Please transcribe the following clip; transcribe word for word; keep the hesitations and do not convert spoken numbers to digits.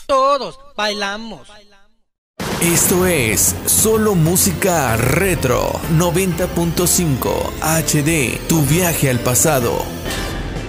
todos bailamos. Esto es Solo Música Retro noventa punto cinco H D, tu viaje al pasado.